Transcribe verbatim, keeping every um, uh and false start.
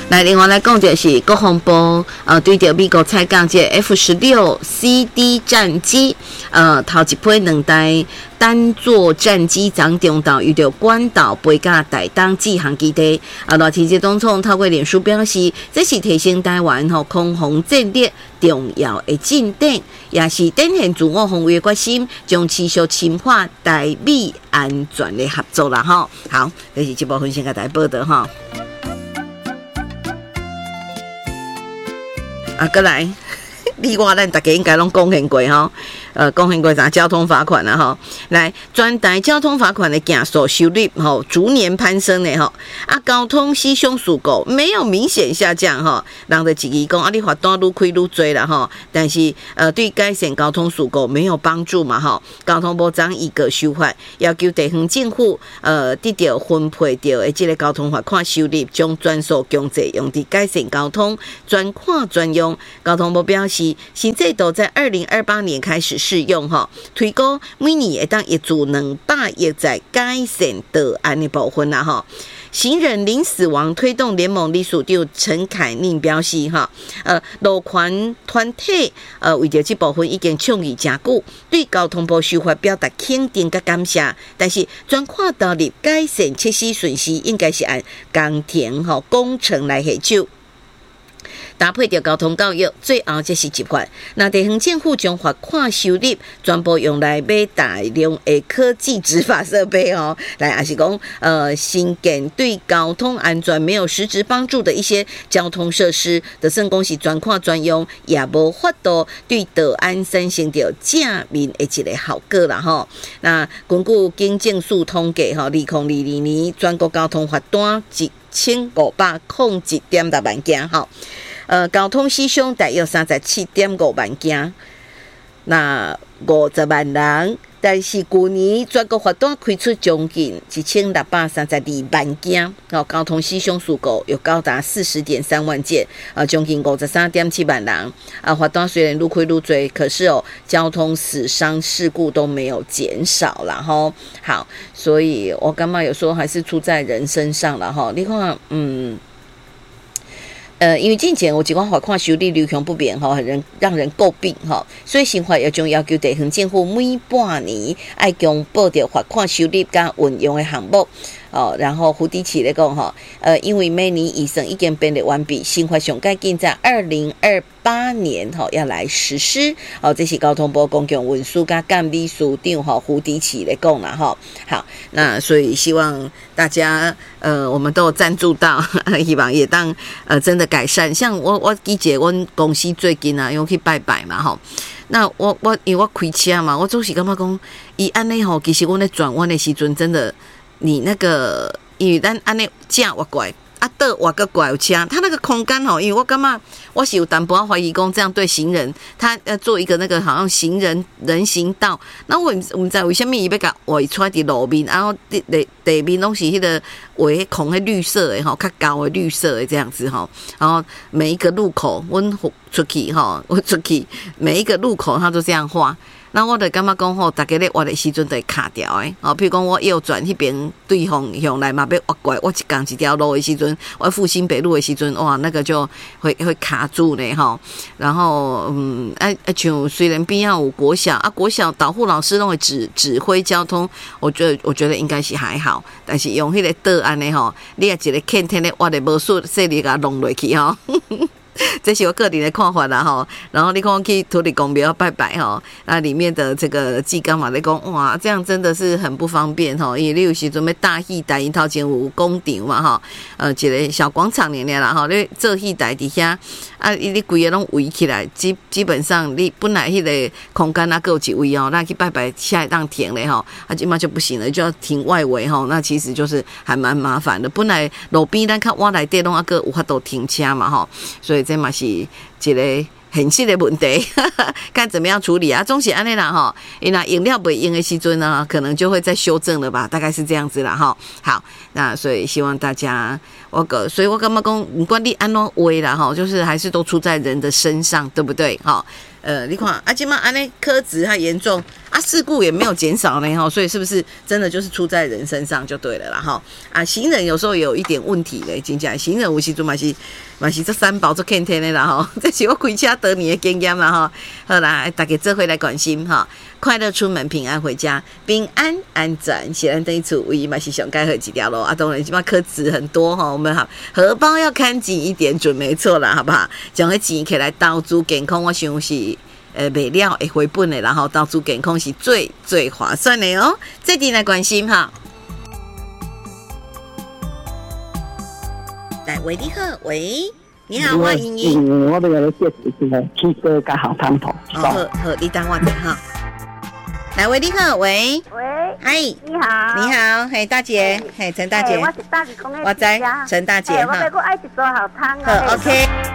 来，另外来讲就是国防部呃对着美国采购这 F 十六 C D 战机，呃头一批两台单座战机将中岛遇到关岛飞甲台东志航基地。啊，罗提这总统透过脸书表示，这是提升台湾吼空防战略重要的进展，也是展现自我防卫的决心，将持续深化台美安全的合作啦吼。好，这是这部分先给大家报道哈。啊，过来，你我咱大家应该拢贡献过吼，呃，贡献过啥交通罚款啦吼。来，全台交通罚款的件数收率吼逐年攀升的吼，啊，交通死伤事故没有明显下降吼，人就质疑讲啊，你罚单愈开愈多啦吼，但是呃，对改善交通事故没有帮助嘛吼。交通部长一个修法，要求地方政府呃得到分配到的这个交通罚款收入，将全数强制用伫改善交通，专款专用。交通部表示，新制度在二零二八年开始适用吼，推估每年会当挹注两百亿在改善道安的部分啦吼。行人零死亡推动联盟理事长陈凯宁表示哈，呃，路权团体呃为着这部分已经倡议真久，对交通部修法表达肯定甲感谢，但是专款投入改善设施顺序应该是按工程吼工程来下手。搭配着交通教育，最后才是执法。那地方政府将罚款收入全部用来买大量的科技执法设备哦，来也是讲呃新建对交通安全没有实质帮助的一些交通设施，就算讲是专款专用，也无法度对道安产生着正面的一个效果啦吼。那根据警政署统计吼，二零二二年全国交通罚单一千五百零一点六万件吼。呃，交通死伤大约三十七点五万件，那五十万人，但是去年全国罚单开出将近一千六百三十二万件，哦，交通死伤事故有高达四十点三万件，啊，将近五十三点七万人，啊，罚单虽然愈开愈多，可是哦，交通死伤事故都没有减少啦吼。好，所以我感觉有时候还是出在人身上了哈。你看，嗯。呃，因为之前有一款罚款收率流向不便吼，人让人诟病吼，所以新法要将要求地方政府每半年爱公布着罚款收率甲运用的项目。哦，然后胡迪奇来讲哈，呃，因为每年医生已经编列完毕，新法上改进在二零二八年哈、哦、要来实施。哦，这是交通部公共运输甲监理事长哈胡迪奇来讲啦哈。好，那所以希望大家呃，我们都有赞助到，希望也当呃真的改善。像我我记得我公司最近啊，因为去拜拜嘛哈。那我我因为我开车嘛，我总是感觉讲，伊安尼吼，其实我在转弯的时阵真的。你那个，因为咱安尼正我怪，啊倒我个怪有车，它那个空间吼，因为我感觉我是有淡薄怀疑讲这样对行人，他要做一个那个好像行人人行道，那我我们知为什么伊要甲画出来伫路面，然后地地地面拢是迄个画迄空迄绿色的吼，较高的绿色的这样子吼，然后每一个路口，阮出去吼，我出去每一个路口它都这样画。那我就感觉讲吼，大家咧挖的时阵就会卡掉诶。哦，譬如讲我右转迄边对方向来嘛，要挖过来，我一讲一条路的时阵，我复兴北路的时阵，哇，那个就会会卡住呢吼。然后嗯，啊啊，像虽然边上有国小啊，国小导护老师都会指指挥交通，我觉得我觉得应该是还好，但是用迄个倒安尼吼，你也一个欠天咧挖的无顺，说你甲弄落去吼。这是我个人的看法啦吼，然后你看去土地公庙拜拜吼，那里面的这个祭干嘛在讲哇，这样真的是很不方便吼，因为你有时准备大戏台因头前有工场嘛吼，呃，一个小广场里面啦吼，你做戏台底下啊，你规个拢围起来，基基本上你本来迄个空间啊，各有一位哦，那去拜拜下一档停嘞吼，啊，今嘛就不行了，就要停外围吼，那其实就是还蛮麻烦的。本来路边咱看挖来地拢啊个有法度停车嘛吼，所以这嘛是一个现实的问题，看怎么样处理啊？总是安尼啦哈，因为饮料不用的时阵呢，可能就会再修正了吧，大概是这样子啦哈。好，那所以希望大家，我个，所以我感觉讲，不管你安怎话啦哈，就是还是都出在人的身上，对不对？哈。 呃，你看啊，今嘛安尼科质还严重啊，事故也没有减少呢哈，所以是不是真的就是出在人身上就对了啦哈？啊，行人有时候也有一点问题嘞，真正行人有时阵嘛是嘛是这三宝做欠天的啦哈，这是我开车多年的经验啦哈。好啦，大家做回来关心哈，快乐出门，平安回家，平安安全，是咱对厝唯一嘛是上该好几条路啊。当然，今嘛科质很多哈，我们好荷包要看紧一点，准没错啦，好不好？将个钱起来投资健康，我想是呃卖了会回本的，然后投资健康是最最划算的哦。这点来关心哈。来，喂，你好，喂，你好，我莹莹。 嗯，我要来介绍一个汽车加好汤头。 哦，好好，你等我一下哈。来，喂，你好，喂， 喂， 嗨， 你好， 你好，嘿，大姐，嘿，陈大姐， 我是大姐讲的， 我知，陈大姐哈，我要我爱一桌好汤啊。 好 ，OK。